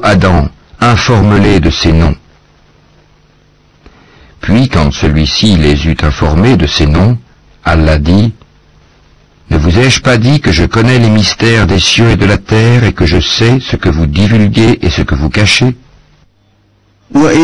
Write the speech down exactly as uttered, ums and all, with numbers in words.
Adam, informe-les de ces noms. Puis, quand celui-ci les eut informés de ces noms, Allah dit, « Ne vous ai-je pas dit que je connais les mystères des cieux et de la terre et que je sais ce que vous divulguez et ce que vous cachez »